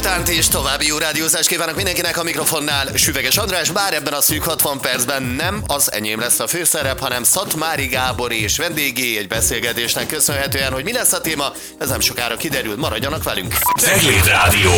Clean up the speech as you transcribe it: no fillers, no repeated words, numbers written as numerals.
délutánt és további jó rádiózást kívánok mindenkinek, a mikrofonnál Süveges András, bár ebben a szűk 60 percben nem az enyém lesz a főszerep, hanem Szatmári Gábor és vendégé egy beszélgetésnek köszönhetően, hogy mi lesz a téma, ez nem sokára kiderül, maradjanak velünk. Cegléd Rádió.